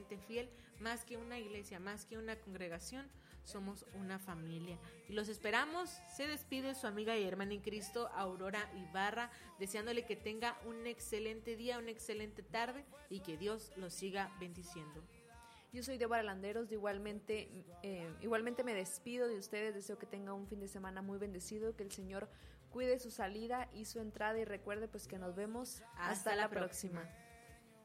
fielmente fiel, más que una iglesia, más que una congregación, somos una familia. Y los esperamos. Se despide su amiga y hermana en Cristo, Aurora Ibarra, deseándole que tenga un excelente día, una excelente tarde y que Dios los siga bendiciendo. Yo soy Débora Landeros, igualmente me despido de ustedes, deseo que tengan un fin de semana muy bendecido, que el Señor cuide su salida y su entrada y recuerde pues que nos vemos hasta la próxima.